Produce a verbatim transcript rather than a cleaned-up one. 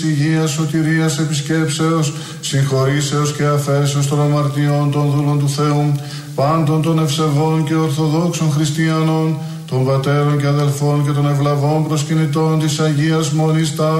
υγείας, σωτηρίας, επισκέψεως, συγχωρήσεως και αφέσεως των αμαρτιών των δούλων του Θεού, πάντων των ευσεβών και ορθοδόξων χριστιανών, των πατέρων και αδελφών και των ευλαβών προσκυνητών της Αγίας Μονής